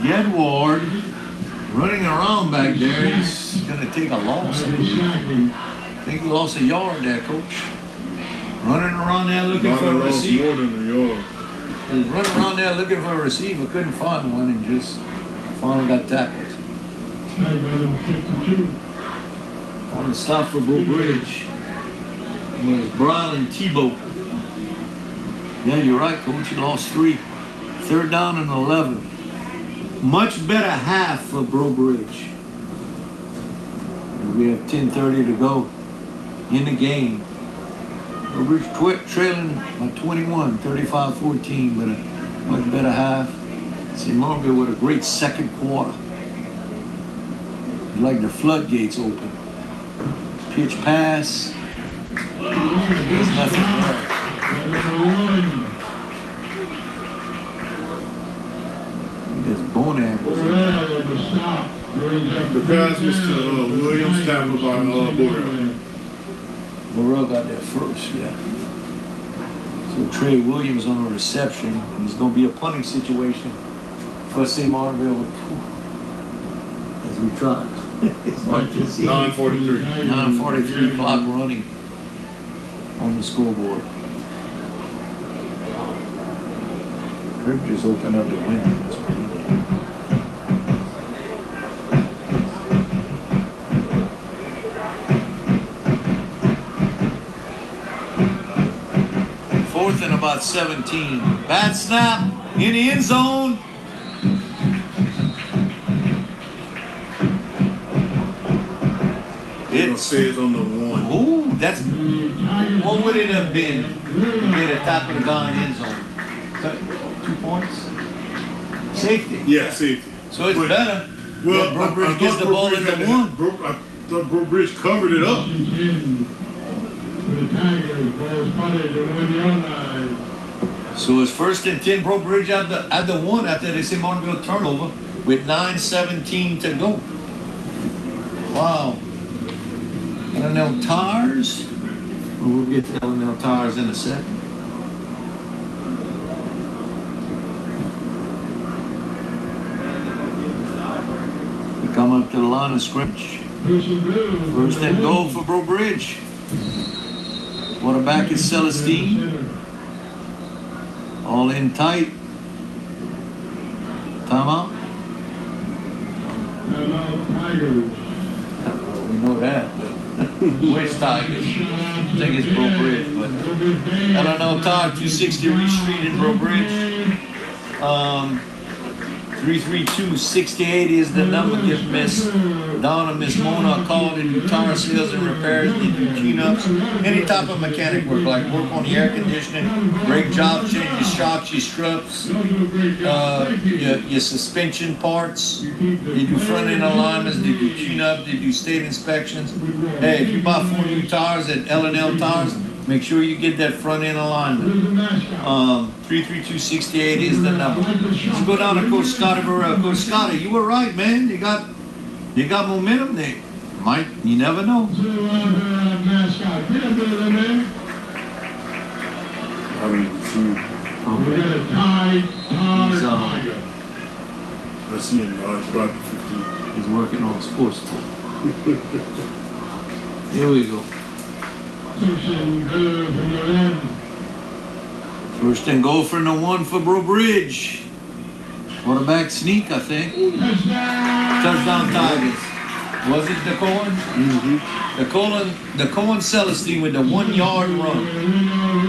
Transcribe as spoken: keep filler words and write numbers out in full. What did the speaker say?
Gedward running around back there. He's going to take a loss. I think he lost a yard there, Coach. Running around there looking Not for a lost receiver. more than a yard. He was running around there looking for a receiver. Couldn't find one and just finally got tackled. On the stop for Breaux Bridge was Brian and Tebow. Yeah, you're right, Coach. You lost three. Third down and eleven. Much better half for Breaux Bridge. We have ten thirty to go in the game. Breaux Bridge twi- trailing by twenty-one, thirty-five fourteen, but a much better half. Saint Margaret with a great second quarter. Like the floodgates open. Pitch pass. There's nothing there. There's Bonham. The pass was to uh, Williams, tackled by uh, Borrell. Burrell got there first, yeah. So Trey Williams on a reception, and it's going to be a punting situation for Saint Margaret as we try. It's hard to see. nine forty-three. nine forty-three clock running on the scoreboard. Kirk just opened up the window. That's what he did. Fourth and about seventeen. Bad snap in the end zone. It says on the one. Ooh, that's what would it have been? Be the top of the guy in end zone. Two points. Safety. Yeah, safety. So it's But- better. Well, that Breaux Bridge I, I gets thought the Breaux ball Bridge in had the to- one. Breaux- I thought Breaux Bridge covered it up. So it's first and ten. Breaux Bridge at the at the one after they say Martinville turnover with nine seventeen to go. Wow. L N L Tars. We'll get to L N L Tars in a second. We come up to the line of scrimmage. First and goal for Breaux Bridge. Quarterback is Celestine. All in tight. Timeout. We know that. Which Tigers? I think it's Breaux Bridge, but I don't know. Todd, two sixty Reed Street in Breaux Bridge. Um, three three two, six eight is the number. Give Miss Donna, Miss Mona a call to do tire sales and repairs, they do tune-ups, any type of mechanic work, like work on the air conditioning, brake jobs, change your shocks, your struts, uh, your, your suspension parts. They do front end alignments, they do tune-up, they do state inspections. Hey, if you buy four new tires at L and L Tires, make sure you get that front end alignment. Um, three three two, six eight is the number. Let's go down to Coach Scotty Burrell. Coach Scotty, you were right, man. You got you got momentum there. Might you never know. I mean, shoot. He's, uh, I see him. Uh, it's about fifteen. he's working on sports talk. Here we go. First and goal for the one for Breaux Bridge. Quarterback sneak, I think. Touchdown Tigers. Was it the Cohen? Mm-hmm. The Cohen, the Cohen Celestine with the one yard run.